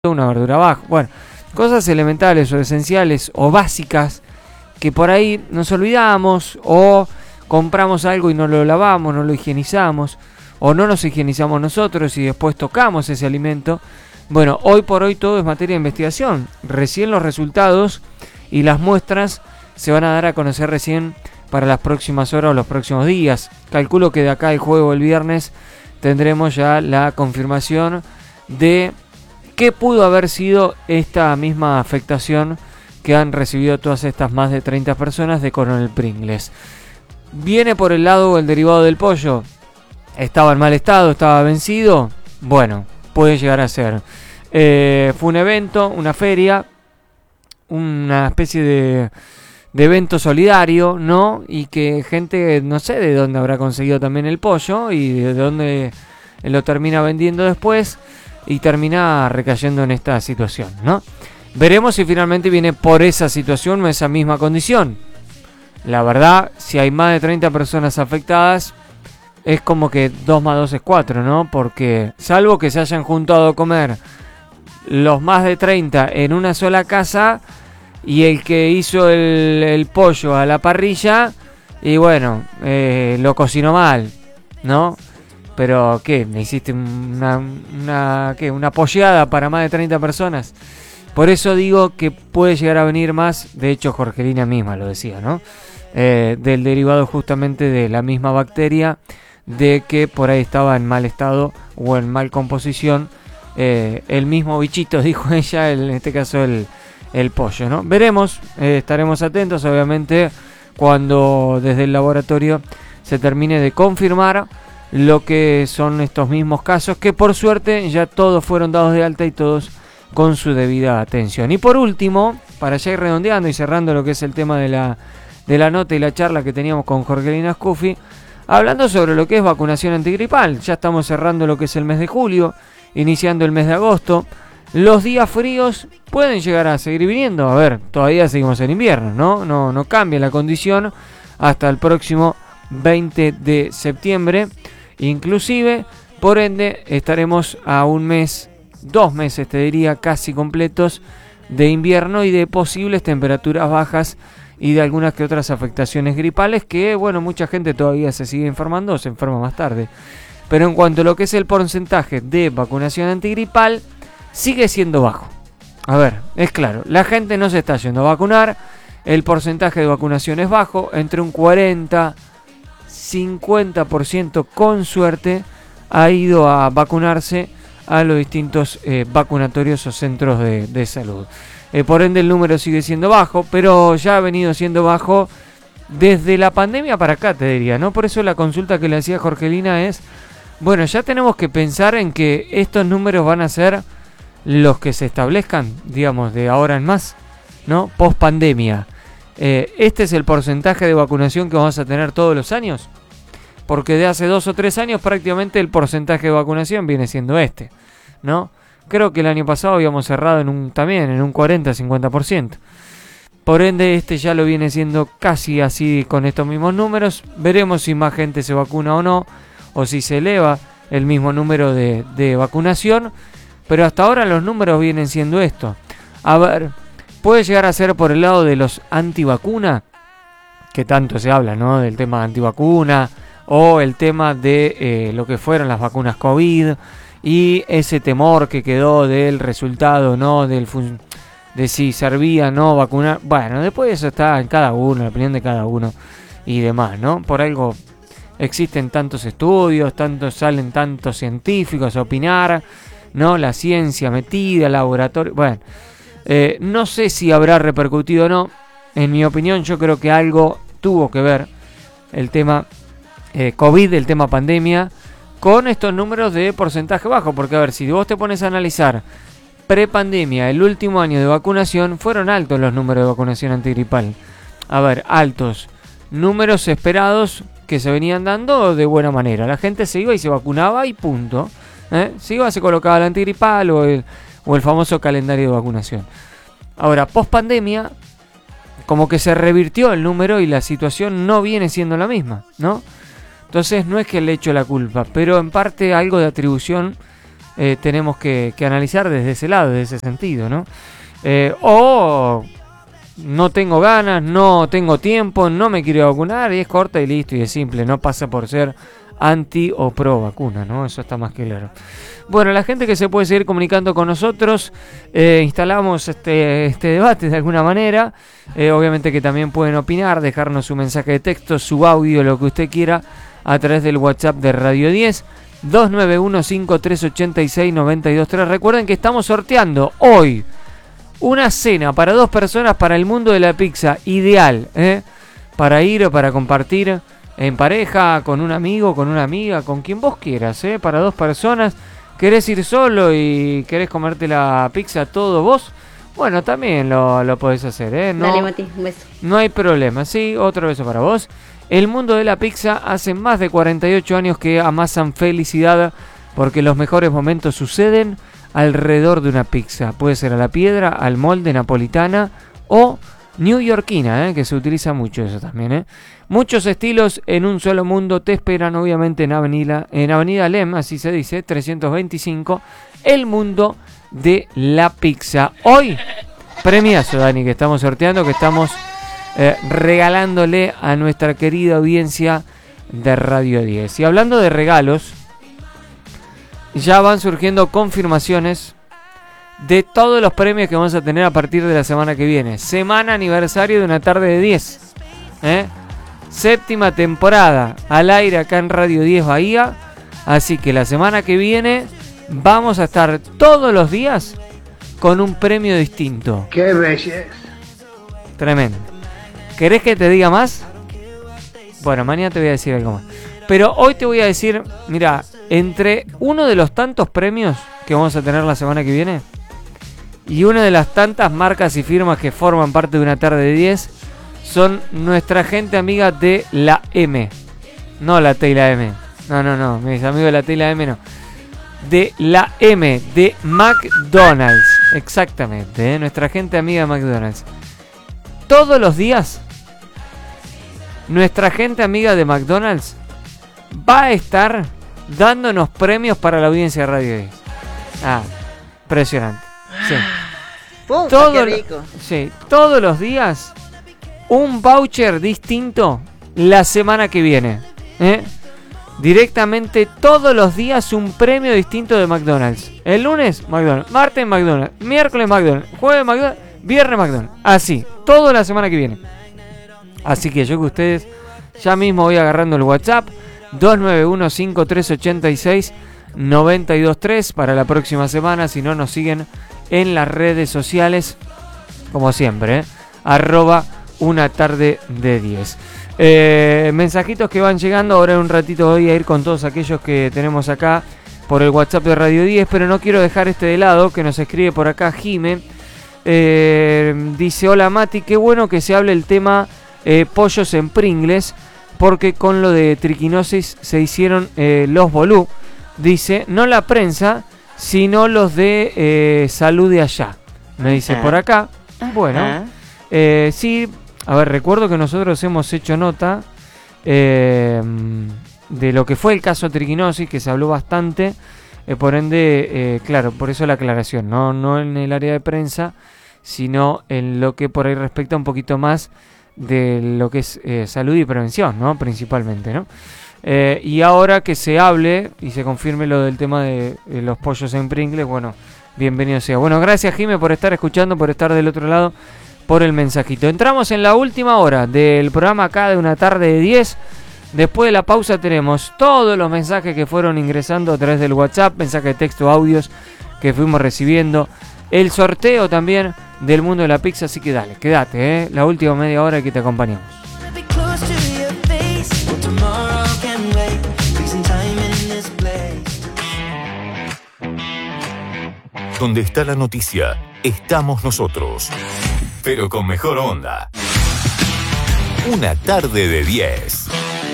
una verdura abajo. Bueno, cosas elementales o esenciales o básicas que por ahí nos olvidamos o compramos algo y no lo lavamos, no lo higienizamos o no nos higienizamos nosotros y después tocamos ese alimento. Bueno, hoy por hoy todo es materia de investigación. Recién los resultados y las muestras se van a dar a conocer recién para las próximas horas o los próximos días. Calculo que de acá el jueves o el viernes tendremos ya la confirmación de qué pudo haber sido esta misma afectación que han recibido todas estas más de 30 personas de Coronel Pringles. ¿Viene por el lado el derivado del pollo? ¿Estaba en mal estado? ¿Estaba vencido? Bueno, puede llegar a ser. Fue un evento, una feria, una especie de evento solidario, ¿no? Y que gente, no sé de dónde habrá conseguido también el pollo y de dónde lo termina vendiendo después y termina recayendo en esta situación, ¿no? Veremos si finalmente viene por esa situación o esa misma condición. La verdad, si hay más de 30 personas afectadas, es como que 2 más 2 es 4, ¿no? Porque salvo que se hayan juntado a comer los más de 30 en una sola casa y el que hizo el pollo a la parrilla, y bueno, lo cocinó mal, ¿no? Pero, ¿qué? ¿Me hiciste una polleada para más de 30 personas? Por eso digo que puede llegar a venir más. De hecho, Jorgelina misma lo decía, ¿no? Del derivado justamente de la misma bacteria, de que por ahí estaba en mal estado o en mal composición. El mismo bichito, dijo ella, en este caso el pollo, ¿no? Veremos, estaremos atentos, obviamente, cuando desde el laboratorio se termine de confirmar lo que son estos mismos casos, que por suerte ya todos fueron dados de alta y todos con su debida atención. Y por último, para ya ir redondeando y cerrando lo que es el tema de la nota y la charla que teníamos con Jorgelina Scuffi, hablando sobre lo que es vacunación antigripal. Ya estamos cerrando lo que es el mes de julio, iniciando el mes de agosto. Los días fríos pueden llegar a seguir viniendo. A ver, todavía seguimos en invierno, ¿no? No cambia la condición hasta el próximo 20 de septiembre. Inclusive, por ende, estaremos a un mes, 2 meses te diría, casi completos de invierno y de posibles temperaturas bajas y de algunas que otras afectaciones gripales que, bueno, mucha gente todavía se sigue enfermando o se enferma más tarde. Pero en cuanto a lo que es el porcentaje de vacunación antigripal, sigue siendo bajo. A ver, es claro, la gente no se está yendo a vacunar, el porcentaje de vacunación es bajo, entre un 40-50% con suerte ha ido a vacunarse a los distintos vacunatorios o centros de salud. Por ende el número sigue siendo bajo, pero ya ha venido siendo bajo desde la pandemia para acá, te diría, ¿no? Por eso la consulta que le hacía Jorgelina es, bueno, ya tenemos que pensar en que estos números van a ser los que se establezcan, digamos, de ahora en más, ¿no? Post pandemia. Este es el porcentaje de vacunación que vamos a tener todos los años, porque de hace 2 o 3 años prácticamente el porcentaje de vacunación viene siendo este, ¿no? Creo que el año pasado habíamos cerrado en un 40-50%. Por ende, este ya lo viene siendo casi así con estos mismos números. Veremos si más gente se vacuna o no, o si se eleva el mismo número de vacunación. Pero hasta ahora los números vienen siendo esto. A ver, puede llegar a ser por el lado de los antivacuna, que tanto se habla, ¿no? Del tema de antivacuna, o el tema de lo que fueron las vacunas COVID, y ese temor que quedó del resultado, ¿no? De si servía no vacunar. Bueno, después eso está en cada uno, la opinión de cada uno y demás, ¿no? Por algo existen tantos estudios, salen tantos científicos a opinar, ¿no? La ciencia metida, laboratorio. Bueno, no sé si habrá repercutido o no. En mi opinión, yo creo que algo tuvo que ver el tema COVID, el tema pandemia, con estos números de porcentaje bajo. Porque, a ver, si vos te pones a analizar prepandemia, el último año de vacunación, fueron altos los números de vacunación antigripal. A ver, altos. Números esperados que se venían dando de buena manera. La gente se iba y se vacunaba y punto. Se iba, se colocaba el antigripal o el famoso calendario de vacunación. Ahora, post pandemia, como que se revirtió el número y la situación no viene siendo la misma, ¿no? Entonces no es que le echo la culpa, pero en parte algo de atribución tenemos que analizar desde ese lado, desde ese sentido, ¿no? O no tengo ganas, no tengo tiempo, no me quiero vacunar, y es corta y listo, y es simple, no pasa por ser anti o pro vacuna, ¿no? Eso está más que claro. Bueno, la gente que se puede seguir comunicando con nosotros, instalamos este debate de alguna manera. Obviamente que también pueden opinar, dejarnos su mensaje de texto, su audio, lo que usted quiera, a través del WhatsApp de Radio 10, 291-5386-923. Recuerden que estamos sorteando hoy una cena para 2 personas para el mundo de la pizza, ideal, para ir o para compartir en pareja, con un amigo, con una amiga, con quien vos quieras, para 2 personas. ¿Querés ir solo y querés comerte la pizza todo vos? Bueno, también lo podés hacer, No, dale, Mati, un beso. No hay problema, sí, otro beso para vos. El mundo de la pizza hace más de 48 años que amasan felicidad, porque los mejores momentos suceden alrededor de una pizza. Puede ser a la piedra, al molde, napolitana o newyorkina, que se utiliza mucho eso también, Muchos estilos en un solo mundo te esperan, obviamente, en Avenida Lem, así se dice, 325, el mundo de la pizza. Hoy, premiazo, Dani, que estamos sorteando, que estamos regalándole a nuestra querida audiencia de Radio 10. Y hablando de regalos, ya van surgiendo confirmaciones de todos los premios que vamos a tener a partir de la semana que viene. Semana aniversario de Una Tarde de 10. 7ª temporada al aire acá en Radio 10 Bahía. Así que la semana que viene vamos a estar todos los días con un premio distinto. ¡Qué belleza! Tremendo. ¿Querés que te diga más? Bueno, mañana te voy a decir algo más. Pero hoy te voy a decir, mira, entre uno de los tantos premios que vamos a tener la semana que viene y una de las tantas marcas y firmas que forman parte de Una Tarde de 10 son nuestra gente amiga de la M. No la T y la M. No, mis amigos de la T y la M no. De la M, de McDonald's. Exactamente, nuestra gente amiga de McDonald's. Todos los días, nuestra gente amiga de McDonald's va a estar dándonos premios para la audiencia de Radio 10. Impresionante. Sí. Qué rico. Sí, todos los días un voucher distinto la semana que viene. Directamente todos los días un premio distinto de McDonald's. El lunes, McDonald's. Martes, McDonald's. Miércoles, McDonald's. Jueves, McDonald's. Viernes, McDonald's. Así, toda la semana que viene. Así que yo que ustedes ya mismo voy agarrando el WhatsApp 291-5386-923 para la próxima semana. Si no, nos siguen en las redes sociales, como siempre, @Una Tarde de 10. Mensajitos que van llegando. Ahora en un ratito voy a ir con todos aquellos que tenemos acá por el WhatsApp de Radio 10, pero no quiero dejar este de lado, que nos escribe por acá Jime. Dice: hola Mati, qué bueno que se hable el tema pollos en Pringles, porque con lo de triquinosis se hicieron los bolú. Dice, no la prensa, sino los de salud de allá. Me dice por acá. Bueno, sí, a ver, recuerdo que nosotros hemos hecho nota de lo que fue el caso triquinosis, que se habló bastante. Por ende, claro, por eso la aclaración, no en el área de prensa, sino en lo que por ahí respecta un poquito más de lo que es salud y prevención, ¿no? Principalmente, ¿no? Y ahora que se hable y se confirme lo del tema de los pollos en Pringles, bueno, bienvenido sea. Bueno, gracias Jime por estar escuchando, por estar del otro lado, por el mensajito. Entramos en la última hora del programa acá de Una Tarde de 10. Después de la pausa tenemos todos los mensajes que fueron ingresando a través del WhatsApp, mensajes de texto, audios que fuimos recibiendo, el sorteo también del mundo de la pizza, así que dale, quédate, la última media hora que te acompañamos. Donde está la noticia, estamos nosotros, pero con mejor onda. Una Tarde de 10.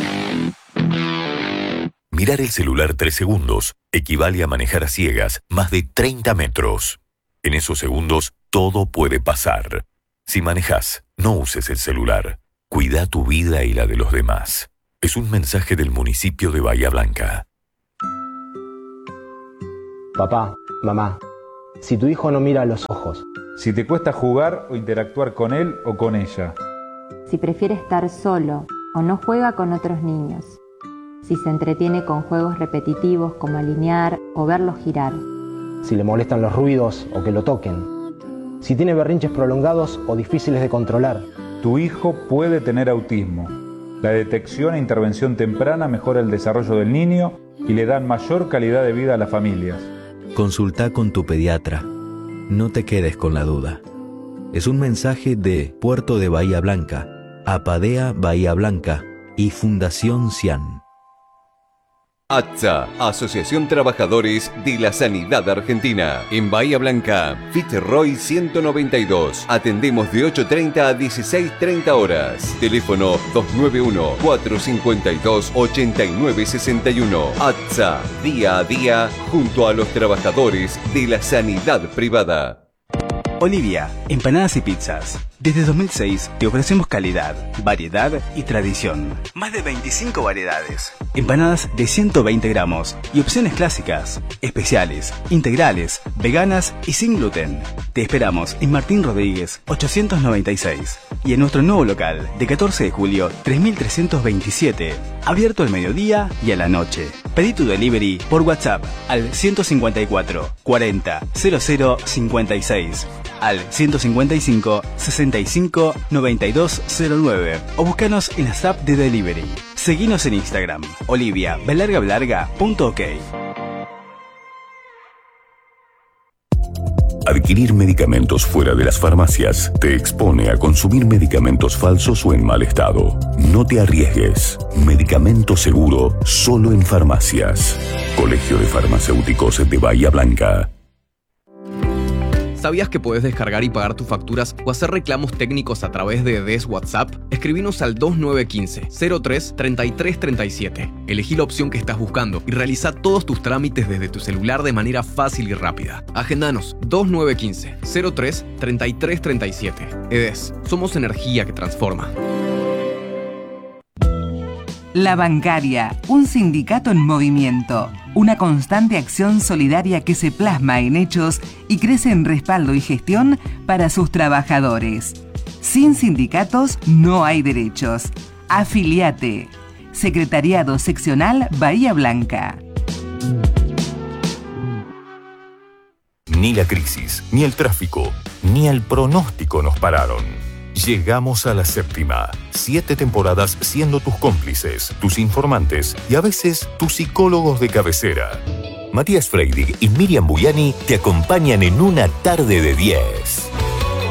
Mirar el celular 3 segundos equivale a manejar a ciegas más de 30 metros. En esos segundos, todo puede pasar. Si manejas, no uses el celular. Cuida tu vida y la de los demás. Es un mensaje del municipio de Bahía Blanca. Papá, mamá, si tu hijo no mira a los ojos. Si te cuesta jugar o interactuar con él o con ella. Si prefiere estar solo o no juega con otros niños. Si se entretiene con juegos repetitivos como alinear o verlos girar. Si le molestan los ruidos o que lo toquen. Si tiene berrinches prolongados o difíciles de controlar. Tu hijo puede tener autismo. La detección e intervención temprana mejora el desarrollo del niño y le dan mayor calidad de vida a las familias. Consulta con tu pediatra. No te quedes con la duda. Es un mensaje de Puerto de Bahía Blanca, Apadea Bahía Blanca y Fundación CIAN. ATSA, Asociación Trabajadores de la Sanidad Argentina. En Bahía Blanca, Fitzroy 192. Atendemos de 8:30 a 16:30 horas. Teléfono 291-452-8961. ATSA, día a día, junto a los trabajadores de la sanidad privada. Olivia, empanadas y pizzas. Desde 2006 te ofrecemos calidad, variedad y tradición. Más de 25 variedades. Empanadas de 120 gramos y opciones clásicas, especiales, integrales, veganas y sin gluten. Te esperamos en Martín Rodríguez 896 y en nuestro nuevo local de 14 de julio 3327. Abierto al mediodía y a la noche. Pedí tu delivery por WhatsApp al 154 40 00 56, al 155 65 9209 o búscanos en las apps de delivery. Seguinos en Instagram, oliviabelargabelarga.ok. Adquirir medicamentos fuera de las farmacias te expone a consumir medicamentos falsos o en mal estado. No te arriesgues. Medicamento seguro solo en farmacias. Colegio de Farmacéuticos de Bahía Blanca. ¿Sabías que puedes descargar y pagar tus facturas o hacer reclamos técnicos a través de DES WhatsApp? Escribinos al 2915-03-3337. Elegí la opción que estás buscando y realiza todos tus trámites desde tu celular de manera fácil y rápida. Agendanos 2915-03-3337. EDES, somos energía que transforma. La Bancaria, un sindicato en movimiento, una constante acción solidaria que se plasma en hechos y crece en respaldo y gestión para sus trabajadores. Sin sindicatos no hay derechos. Afiliate. Secretariado Seccional Bahía Blanca. Ni la crisis, ni el tráfico, ni el pronóstico nos pararon. Llegamos a la séptima. 7 temporadas siendo tus cómplices, tus informantes y a veces tus psicólogos de cabecera. Matías Freidig y Miriam Buyani te acompañan en una tarde de 10.